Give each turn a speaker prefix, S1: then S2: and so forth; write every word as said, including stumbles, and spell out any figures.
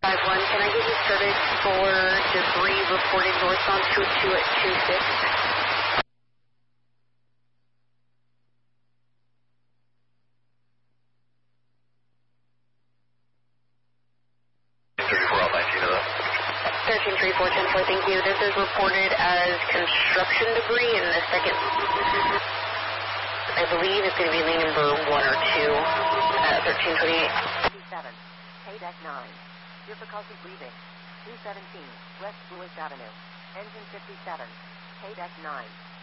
S1: five one, can I get you started for debris reported northbound two two at two six?
S2: thirty-four L nineteen of that.
S1: thirteen three four ten four, thank you. This is reported as construction debris in the second, I believe it's going to be lane number one or two at thirteen twenty-eight.
S3: fifty-seven, K deck nine, difficulty breathing, two seventeen, West Lewis Avenue, engine fifty-seven, K deck nine.